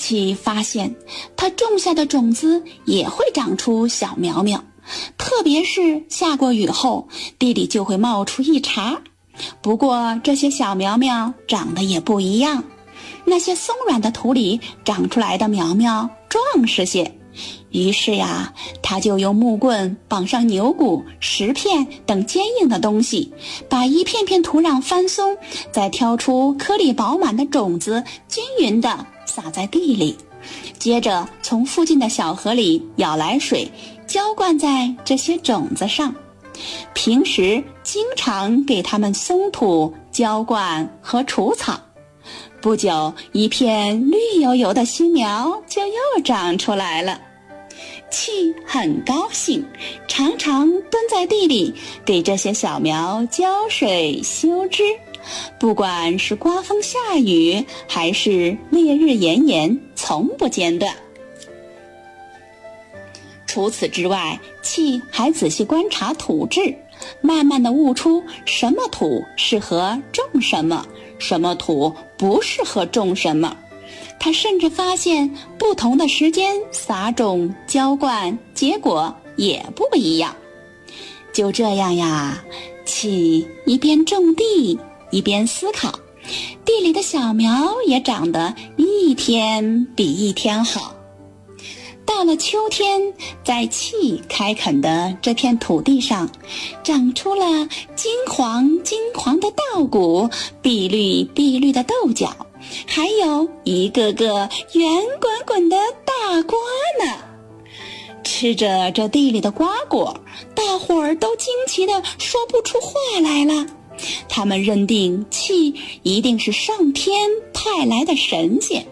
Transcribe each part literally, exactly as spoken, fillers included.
契发现他种下的种子也会长出小苗苗，特别是下过雨后，地里就会冒出一茬。不过这些小苗苗长得也不一样，那些松软的土里长出来的苗苗壮实些。于是呀，他就用木棍绑上牛骨、石片等坚硬的东西，把一片片土壤翻松，再挑出颗粒饱满的种子，均匀地撒在地里。接着从附近的小河里舀来水，浇灌在这些种子上。平时经常给它们松土、浇灌和除草。不久，一片绿油油的新苗就又长出来了。契很高兴，常常蹲在地里给这些小苗浇水修枝，不管是刮风下雨还是烈日炎炎，从不间断。除此之外，契还仔细观察土质，慢慢地悟出什么土适合种什么，什么土不适合种什么。他甚至发现不同的时间撒种、浇灌，结果也不一样。就这样呀，契一边种地一边思考，地里的小苗也长得一天比一天好。到了秋天，在契开垦的这片土地上，长出了金黄金黄的稻谷，碧绿碧绿的豆角，还有一个个圆滚滚的大瓜呢。吃着这地里的瓜果，大伙儿都惊奇地说不出话来了。他们认定契一定是上天派来的神仙。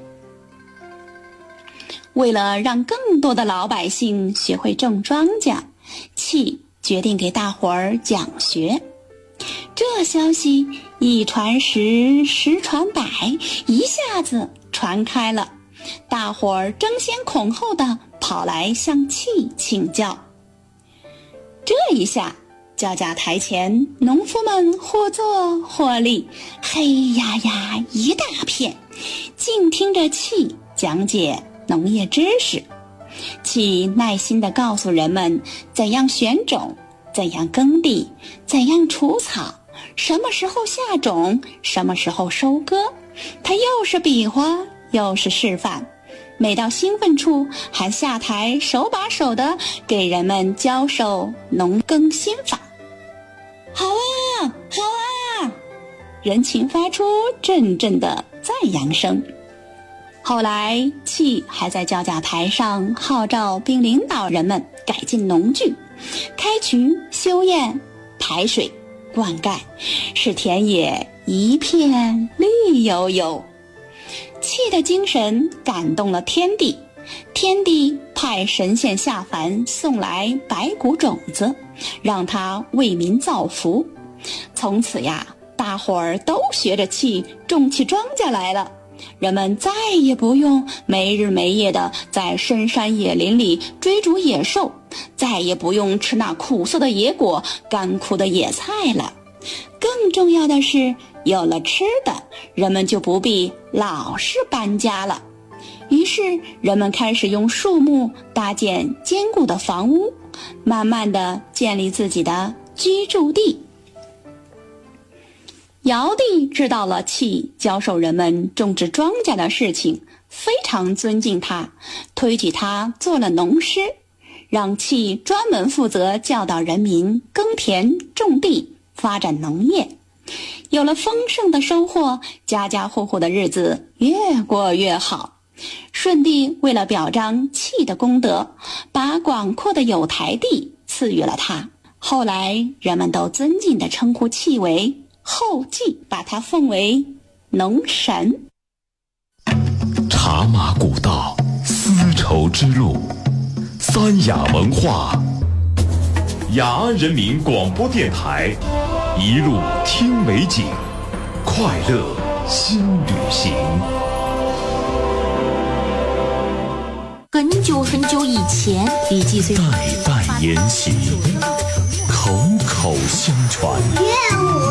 为了让更多的老百姓学会种庄稼，契决定给大伙儿讲学。这消息一传十，十传百，一下子传开了，大伙儿争先恐后地跑来向契请教。这一下，教架台前农夫们或坐或立，黑压压一大片，静听着契讲解农业知识。契耐心地告诉人们怎样选种，怎样耕地，怎样除草，什么时候下种，什么时候收割。他又是比划又是示范，每到兴奋处还下台手把手地给人们教授农耕心法。好啊，好啊！人群发出阵阵的赞扬声。后来，契还在教架台上号召并领导人们改进农具，开渠、修堰、排水、灌溉，使田野一片绿油油。契的精神感动了天地，天地派神仙下凡送来白谷种子，让他为民造福。从此呀，大伙儿都学着契种起庄稼来了。人们再也不用没日没夜地在深山野林里追逐野兽，再也不用吃那苦涩的野果、干枯的野菜了。更重要的是，有了吃的，人们就不必老是搬家了。于是人们开始用树木搭建坚固的房屋，慢慢地建立自己的居住地。尧帝知道了契教授人们种植庄稼的事情，非常尊敬他，推举他做了农师，让契专门负责教导人民耕田种地，发展农业。有了丰盛的收获，家家户户的日子越过越好。舜帝为了表彰契的功德，把广阔的有台地赐予了他。后来人们都尊敬地称呼契为后稷，把他奉为农神。 茶马古道，丝绸之路，三雅文化，雅安人民广播电台，一路听美景，快乐新旅行。 很久很久以前，李继虽代代沿袭，口口相传。